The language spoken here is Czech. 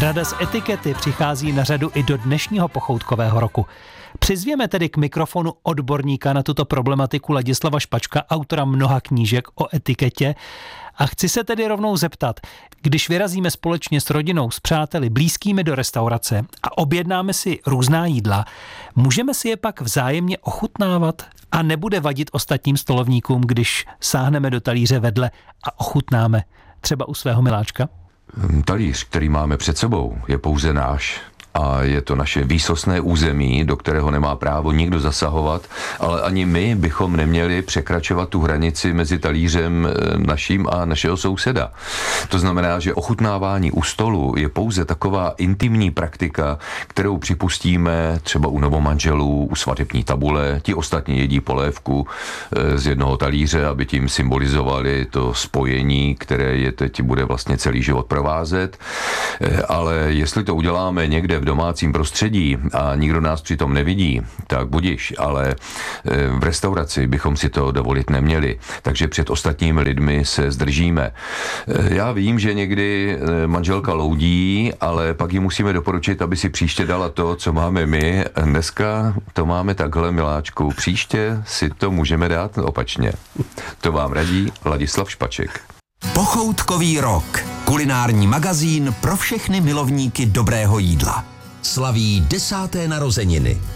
Rada z etikety přichází na řadu i do dnešního pochoutkového roku. Přizvěme tedy k mikrofonu odborníka na tuto problematiku Ladislava Špačka, autora mnoha knížek o etiketě. A chci se tedy rovnou zeptat, když vyrazíme společně s rodinou, s přáteli, blízkými do restaurace a objednáme si různá jídla, můžeme si je pak vzájemně ochutnávat a nebude vadit ostatním stolovníkům, když sáhneme do talíře vedle a ochutnáme třeba u svého miláčka? Talíř, který máme před sebou, je pouze náš. A je to naše výsostné území, do kterého nemá právo nikdo zasahovat, ale ani my bychom neměli překračovat tu hranici mezi talířem naším a našeho souseda. To znamená, že ochutnávání u stolu je pouze taková intimní praktika, kterou připustíme třeba u novomanželů, u svatební tabule. Ti ostatní jedí polévku z jednoho talíře, aby tím symbolizovali to spojení, které je teď bude vlastně celý život provázet. Ale jestli to uděláme někde v domácím prostředí a nikdo nás přitom nevidí, tak budiš, ale v restauraci bychom si to dovolit neměli. Takže před ostatními lidmi se zdržíme. Já vím, že někdy manželka loudí, ale pak jí musíme doporučit, aby si příště dala to, co máme my. Dneska to máme takhle, miláčku. Příště si to můžeme dát opačně. To vám radí Ladislav Špaček. Pochoutkový rok. Kulinární magazín pro všechny milovníky dobrého jídla. Slaví 10. narozeniny.